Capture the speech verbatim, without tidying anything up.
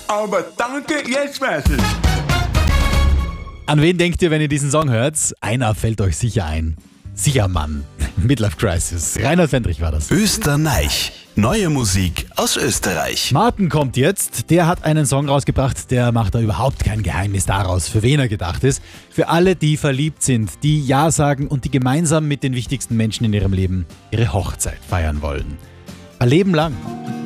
Aber danke, jetzt weiß ich. An wen denkt ihr, wenn ihr diesen Song hört? Einer fällt euch sicher ein. Sicher Mann. Midlife Crisis. Reinhard Fendrich war das. Österreich. Neue Musik aus Österreich. Martin kommt jetzt. Der hat einen Song rausgebracht, der macht da überhaupt kein Geheimnis daraus, für wen er gedacht ist. Für alle, die verliebt sind, die Ja sagen und die gemeinsam mit den wichtigsten Menschen in ihrem Leben ihre Hochzeit feiern wollen. Ein Leben lang.